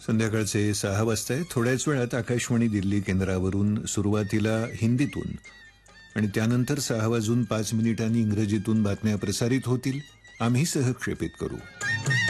संध्याकाळचे 6 वाजता आहे. थोड्याच वेळात आकाशवाणी दिल्ली केंद्रावरून सुरुवातीला हिंदीतून आणि त्यानंतर 6:05 इंग्रजीतून बातम्या प्रसारित होतील. आम्ही सहक्षेपित करू.